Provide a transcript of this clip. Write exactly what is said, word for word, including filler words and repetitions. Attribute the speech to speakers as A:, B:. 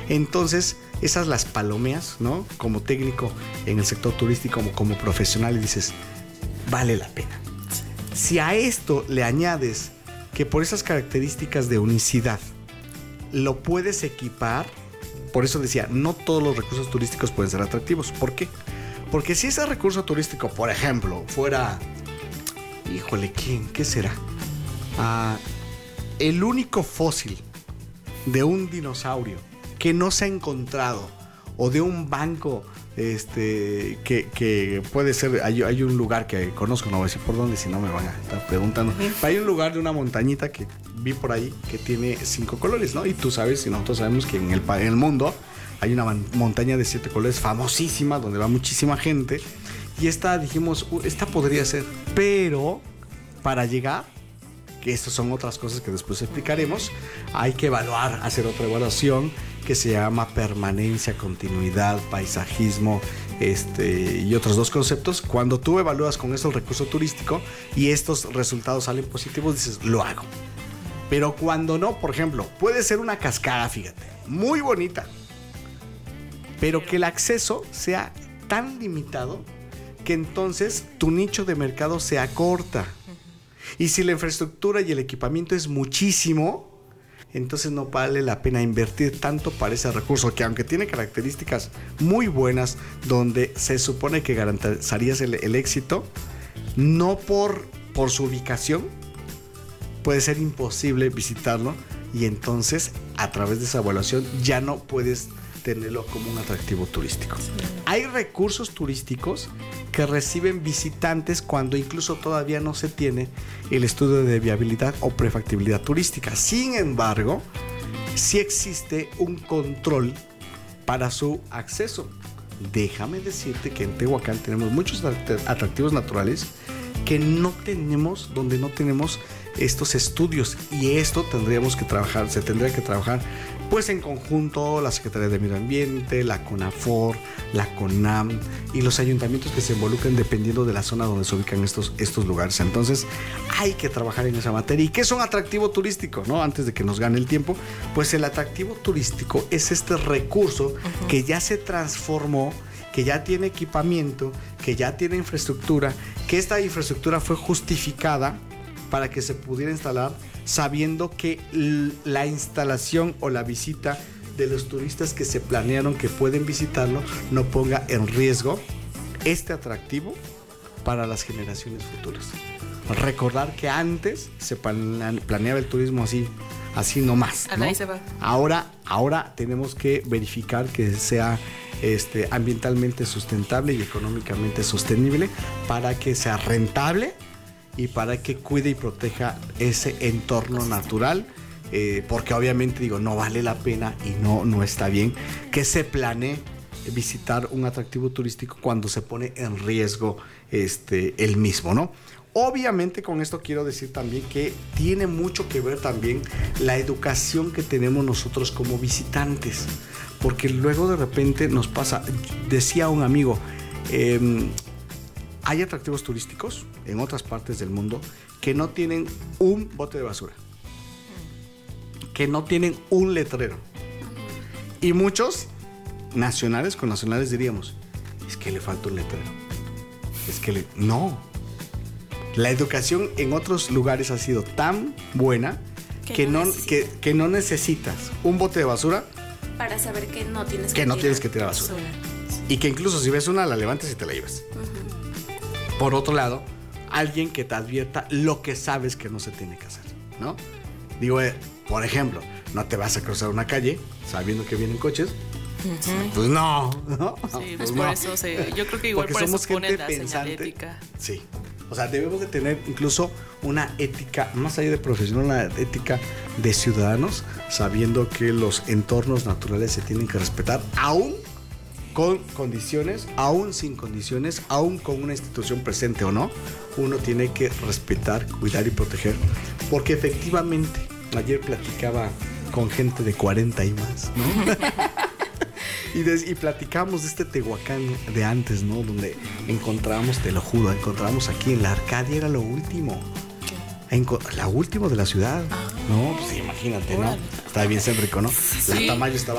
A: Entonces, esas las palomeas, ¿no? Como técnico en el sector turístico, como, como profesional, y dices, vale la pena. Si a esto le añades que por esas características de unicidad lo puedes equipar, por eso decía, no todos los recursos turísticos pueden ser atractivos. ¿Por qué? Porque si ese recurso turístico, por ejemplo, fuera, híjole, ¿quién? ¿Qué será? Ah, el único fósil de un dinosaurio que no se ha encontrado, o de un banco este que, que puede ser, hay, hay un lugar que conozco, no voy a decir por dónde, si no me van a estar preguntando. Hay un lugar de una montañita que vi por ahí que tiene cinco colores, ¿no? Y tú sabes, y nosotros sabemos que en el, en el mundo hay una montaña de siete colores famosísima, donde va muchísima gente. Y esta, dijimos, uh, esta podría ser, pero para llegar, que estas son otras cosas que después explicaremos, hay que evaluar, hacer otra evaluación que se llama permanencia, continuidad, paisajismo, este, y otros dos conceptos. Cuando tú evalúas con esto el recurso turístico y estos resultados salen positivos, dices, lo hago. Pero cuando no, por ejemplo, puede ser una cascada, fíjate, muy bonita, pero que el acceso sea tan limitado que entonces tu nicho de mercado se acorta. Y si la infraestructura y el equipamiento es muchísimo, entonces no vale la pena invertir tanto para ese recurso, que aunque tiene características muy buenas, donde se supone que garantizarías el, el éxito, no por, por su ubicación, puede ser imposible visitarlo, y entonces a través de esa evaluación ya no puedes tenerlo como un atractivo turístico. Sí. Hay recursos turísticos que reciben visitantes cuando incluso todavía no se tiene el estudio de viabilidad o prefactibilidad turística. Sin embargo, sí existe un control para su acceso. Déjame decirte que en Tehuacán tenemos muchos atractivos naturales que no tenemos, donde no tenemos estos estudios, y esto tendríamos que trabajar, se tendría que trabajar pues en conjunto la Secretaría de Medio Ambiente, la CONAFOR, la CONAM y los ayuntamientos que se involucren dependiendo de la zona donde se ubican estos, estos lugares. Entonces hay que trabajar en esa materia. ¿Y qué es un atractivo turístico? ¿No? Antes de que nos gane el tiempo, pues el atractivo turístico es este recurso uh-huh. que ya se transformó, que ya tiene equipamiento, que ya tiene infraestructura, que esta infraestructura fue justificada para que se pudiera instalar, sabiendo que l- la instalación o la visita de los turistas que se planearon que pueden visitarlo no ponga en riesgo este atractivo para las generaciones futuras. Recordar que antes se plan- planeaba el turismo así, así nomás, ¿no? Ahí se va. Ahora, ahora tenemos que verificar que sea este, ambientalmente sustentable y económicamente sostenible para que sea rentable y para que cuide y proteja ese entorno natural, eh, porque obviamente digo, no vale la pena y no, no está bien que se planee visitar un atractivo turístico cuando se pone en riesgo este, el mismo, ¿no? Obviamente con esto quiero decir también que tiene mucho que ver también la educación que tenemos nosotros como visitantes, porque luego de repente nos pasa, decía un amigo, eh, hay atractivos turísticos en otras partes del mundo que no tienen un bote de basura, que no tienen un letrero. Y muchos nacionales con nacionales diríamos, es que le falta un letrero. Es que le... No. La educación en otros lugares ha sido tan buena que, que, no, que, que no necesitas un bote de basura
B: para saber que no tienes que,
A: que, no
B: tirar,
A: tienes que tirar basura. basura. Y que incluso si ves una, la levantes y te la llevas. Uh-huh. Por otro lado, alguien que te advierta lo que sabes que no se tiene que hacer, ¿no? Digo, eh, por ejemplo, no te vas a cruzar una calle sabiendo que vienen coches. Uh-huh. Pues no, ¿no?
C: Sí, pues, pues por no. eso, sí, yo creo que igual
A: porque
C: por
A: somos
C: eso ponen
A: gente
C: la
A: pensante.
C: señalética.
A: Sí, o sea, debemos de tener incluso una ética, más allá de profesional, una ética de ciudadanos, sabiendo que los entornos naturales se tienen que respetar, aún con condiciones, aún sin condiciones, aún con una institución presente o no, uno tiene que respetar, cuidar y proteger, porque efectivamente, ayer platicaba con gente de cuarenta y más, ¿no? y, des, y platicamos de este Tehuacán de antes, ¿no? Donde encontrábamos, te lo juro, encontrábamos aquí en la Arcadia, era lo último. La última de la ciudad, ¿no? Pues imagínate, ¿no? Estaba bien céntrico, ¿no? Sí. La Tamayo estaba